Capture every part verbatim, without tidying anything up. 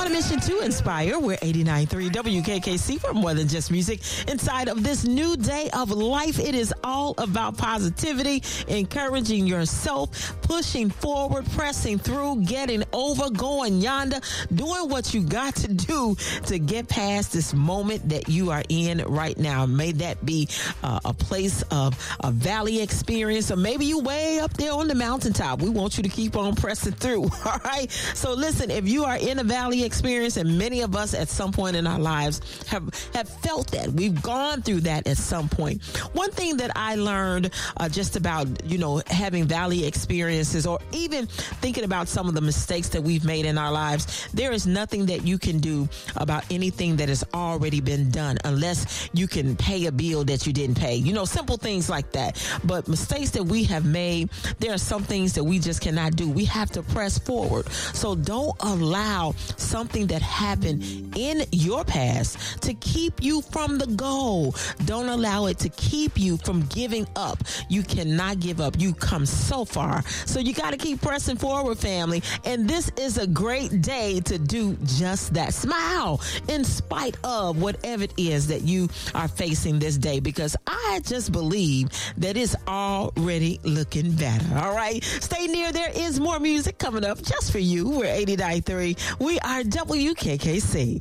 On a mission to inspire, we're eighty-nine point three W K K C for more than just music. Inside of this new day of life, it is all about positivity, encouraging yourself, pushing forward, pressing through, getting over, going yonder, doing what you got to do to get past this moment that you are in right now. May that be uh, a place of a valley experience, or maybe you way up there on the mountaintop. We want you to keep on pressing through. All right. So listen, if you are in a valley experience, and many of us at some point in our lives have, have felt that, we've gone through that at some point. One thing that I learned uh, just about, you know, having valley experiences, or even thinking about some of the mistakes that we've made in our lives, there is nothing that you can do about anything that has already been done unless you can pay a bill that you didn't pay. You know, simple things like that. But mistakes that we have made, there are some things that we just cannot do. We have to press forward. So don't allow something that happened in your past to keep you from the goal. Don't allow it to keep you from giving up. You cannot give up. You come so far. So you got to keep pressing forward, family. And this is a great day to do just that. Smile in spite of whatever it is that you are facing this day, because I just believe that it's already looking better. All right. Stay near. There is more music coming up just for you. We're eighty-nine point three. We are W K K C.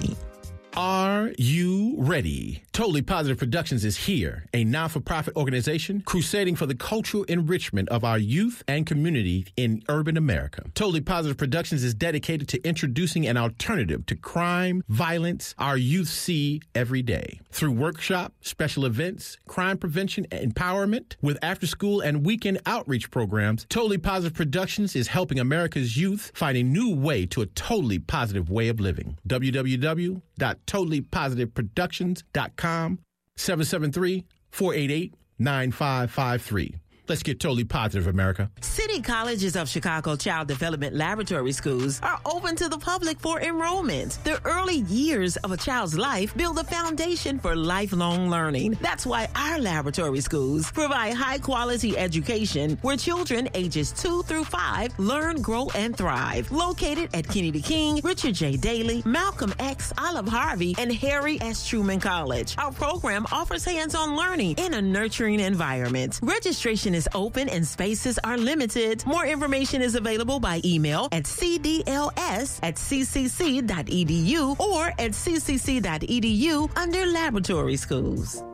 Are you ready? Totally Positive Productions is here, a non-for-profit organization crusading for the cultural enrichment of our youth and community in urban America. Totally Positive Productions is dedicated to introducing an alternative to crime, violence our youth see every day. Through workshop, special events, crime prevention and empowerment, with after-school and weekend outreach programs, Totally Positive Productions is helping America's youth find a new way to a totally positive way of living. w w w dot totally positive productions dot com, seven seven three, four eight eight, nine five five three. Let's get totally positive, America. City Colleges of Chicago Child Development Laboratory Schools are open to the public for enrollment. The early years of a child's life build a foundation for lifelong learning. That's why our laboratory schools provide high-quality education where children ages two through five learn, grow, and thrive. Located at Kennedy King, Richard J. Daley, Malcolm X, Olive Harvey, and Harry S. Truman College. Our program offers hands-on learning in a nurturing environment. Registration is open and spaces are limited. More information is available by email at c d l s at c c c dot e d u or at c c c dot e d u under laboratory schools.